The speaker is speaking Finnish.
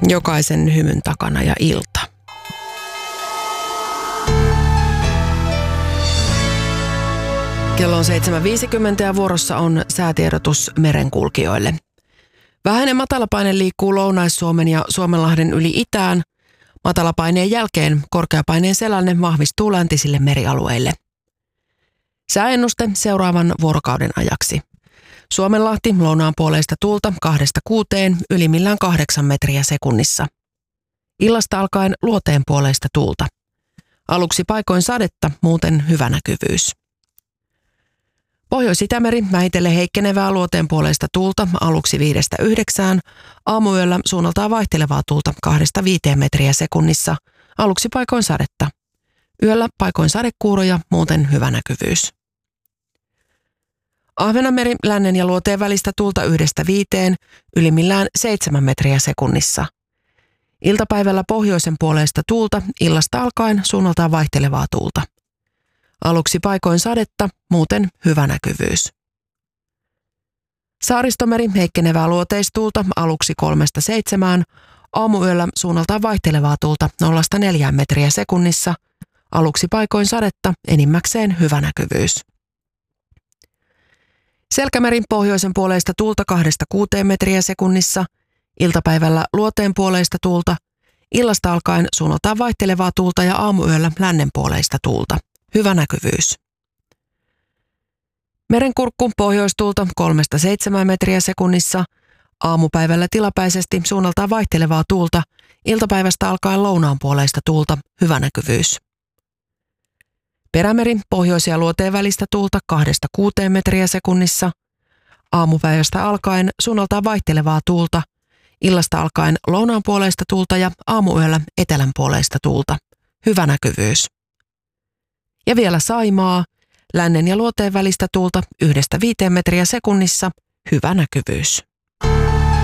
Jokaisen hymyn takana ja ilta. Kello on 7.50 ja vuorossa on säätiedotus merenkulkijoille. Vähäinen matalapaine liikkuu Lounais-Suomen ja Suomenlahden yli itään. Matalapaineen jälkeen korkeapaineen selänne vahvistuu läntisille merialueille. Sääennuste seuraavan vuorokauden ajaksi. Suomenlahti lounaanpuoleista tuulta 2–6, ylimmillään 8 metriä sekunnissa. Illasta alkaen luoteenpuoleista tuulta. Aluksi paikoin sadetta, muuten hyvä näkyvyys. Pohjois-Itämeri vähitellen heikkenevää luoteenpuoleista tuulta aluksi 5–9, aamuyöllä suunnaltaan vaihtelevaa tuulta 2–5 metriä sekunnissa, aluksi paikoin sadetta. Yöllä paikoin sadekuuroja, muuten hyvä näkyvyys. Ahvenanmeri lännen ja luoteen välistä tuulta 1–5, ylimmillään 7 metriä sekunnissa. Iltapäivällä pohjoisen puoleista tuulta, illasta alkaen suunnaltaan vaihtelevaa tuulta. Aluksi paikoin sadetta, muuten hyvä näkyvyys. Saaristomeri heikkenevää luoteistuulta aluksi 3–7, aamuyöllä suunnaltaan vaihtelevaa tuulta 0–4 metriä sekunnissa, aluksi paikoin sadetta, enimmäkseen hyvä näkyvyys. Selkämeri pohjoisen puoleista tuulta 2–6 metriä sekunnissa, iltapäivällä luoteen puoleista tuulta, illasta alkaen suunnaltaan vaihtelevaa tuulta ja aamuyöllä lännen puoleista tuulta. Hyvä näkyvyys. Merenkurkku pohjoistuulta 3–7 metriä sekunnissa, aamupäivällä tilapäisesti suunnaltaan vaihtelevaa tuulta, iltapäivästä alkaen lounaanpuoleista tuulta, hyvä näkyvyys. Perämeri pohjois- ja luoteen välistä tuulta 2–6 metriä sekunnissa, aamupäivästä alkaen suunnaltaan vaihtelevaa tuulta, illasta alkaen lounaanpuoleista tuulta ja aamuyöllä etelänpuoleista tuulta, hyvä näkyvyys. Ja vielä Saimaa, lännen ja luoteen välistä tuulta 1–5 metriä sekunnissa, hyvä näkyvyys.